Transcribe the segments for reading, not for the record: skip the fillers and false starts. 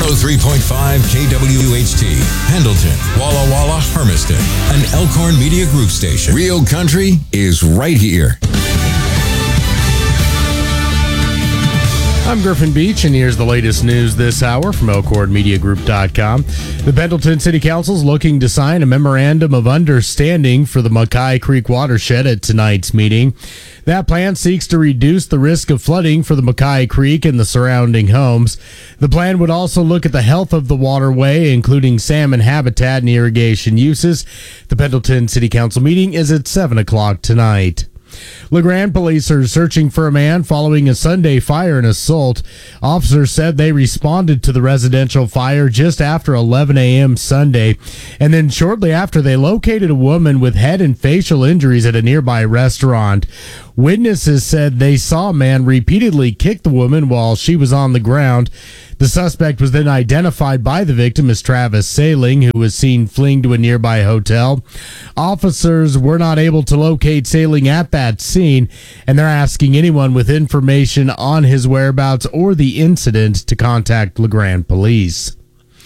103.5 KWHT, Pendleton, Walla Walla, Hermiston, an Elkhorn Media Group station. Real country is right here. I'm Griffin Beach, and here's the latest news this hour from ElkhornMediaGroup.com. The Pendleton City Council is looking to sign a memorandum of understanding for the Mackay Creek watershed at tonight's meeting. That plan seeks to reduce the risk of flooding for the Mackay Creek and the surrounding homes. The plan would also look at the health of the waterway, including salmon habitat and irrigation uses. The Pendleton City Council meeting is at 7 o'clock tonight. LeGrand police are searching for a man following a Sunday fire and assault. Officers said they responded to the residential fire just after 11 a.m. Sunday, and then shortly after they located a woman with head and facial injuries at a nearby restaurant. Witnesses said they saw a man repeatedly kick the woman while she was on the ground. The suspect was then identified by the victim as Travis Sailing, who was seen fleeing to a nearby hotel. Officers were not able to locate Sailing at that scene, and they're asking anyone with information on his whereabouts or the incident to contact LeGrand Police.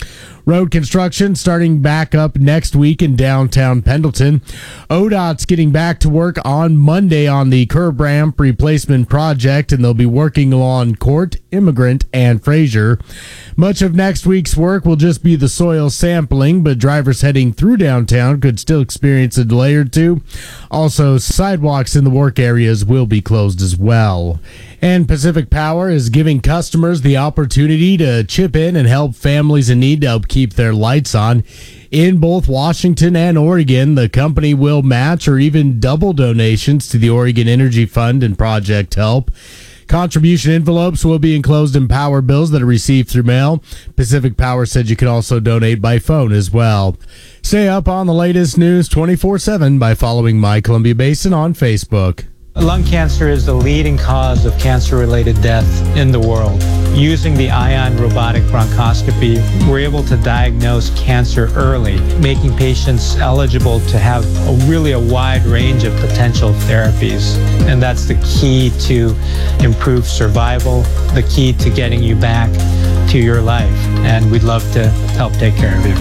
Road construction starting back up next week in downtown Pendleton. ODOT's getting back to work on Monday on the curb ramp replacement project, and they'll be working along Court, Immigrant, and Fraser. Much of next week's work will just be the soil sampling, but drivers heading through downtown could still experience a delay or two. Also, sidewalks in the work areas will be closed as well. And Pacific Power is giving customers the opportunity to chip in and help families in need to help keep their lights on. In both Washington and Oregon, the company will match or even double donations to the Oregon Energy Fund and Project Help. Contribution envelopes will be enclosed in power bills that are received through mail. Pacific Power said you can also donate by phone as well. Stay up on the latest news 24/7 by following My Columbia Basin on Facebook. Lung cancer is the leading cause of cancer-related death in the world. Using the Ion robotic bronchoscopy, we're able to diagnose cancer early, making patients eligible to have a wide range of potential therapies. And that's the key to improved survival, the key to getting you back to your life. And we'd love to help take care of you.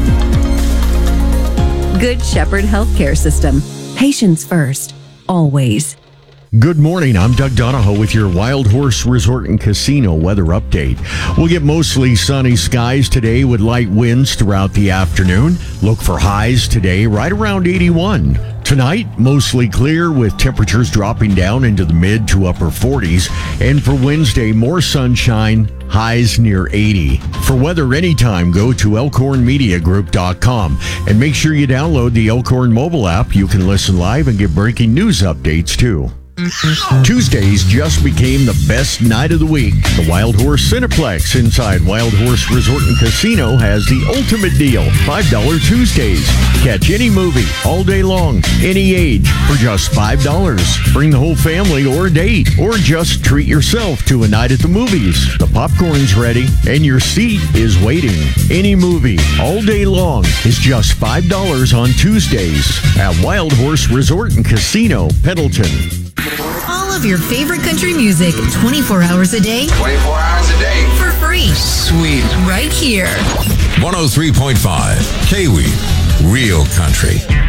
Good Shepherd Healthcare System. Patients first, always. Good morning. I'm Doug Donahoe with your Wild Horse Resort and Casino weather update. We'll get mostly sunny skies today with light winds throughout the afternoon. Look for highs today right around 81. Tonight, mostly clear with temperatures dropping down into the mid to upper 40s. And for Wednesday, more sunshine, highs near 80. For weather anytime, go to ElkhornMediaGroup.com and make sure you download the Elkhorn mobile app. You can listen live and get breaking news updates too. Tuesdays just became the best night of the week. The Wild Horse Cineplex inside Wild Horse Resort and Casino has the ultimate deal, $5 Tuesdays. Catch any movie all day long, any age, for just $5. Bring the whole family or a date, or just treat yourself to a night at the movies. The popcorn's ready and your seat is waiting. Any movie all day long is just $5 on Tuesdays at Wild Horse Resort and Casino, Pendleton. All of your favorite country music, 24 hours a day. 24 hours a day. For free. Sweet. Right here. 103.5 KW, Real Country.